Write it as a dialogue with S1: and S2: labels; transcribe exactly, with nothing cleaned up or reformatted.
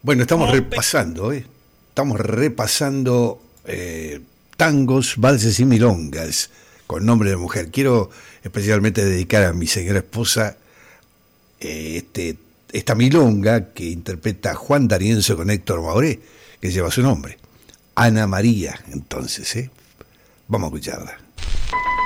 S1: Bueno, estamos
S2: Rompe.
S1: repasando, ¿eh? Estamos repasando eh, tangos, valses y milongas con nombre de mujer. Quiero especialmente dedicar a mi señora esposa eh, este, esta milonga que interpreta Juan D'Arienzo con Héctor Mauré, que lleva su nombre. Ana María, entonces, ¿eh? Vamos a escucharla.